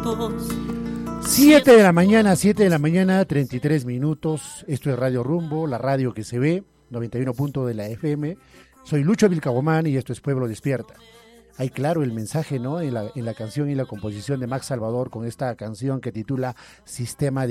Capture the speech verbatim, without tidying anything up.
minutos. Siete de la mañana, siete de la mañana, treinta y tres minutos. Esto es Radio Rumbo, la radio que se ve, noventa y uno punto de la F M. Soy Lucho Vilcagomán y esto es Pueblo Despierta. Hay claro el mensaje, ¿no? En la, en la canción y la composición de Max Salvador con esta canción que titula Sistema de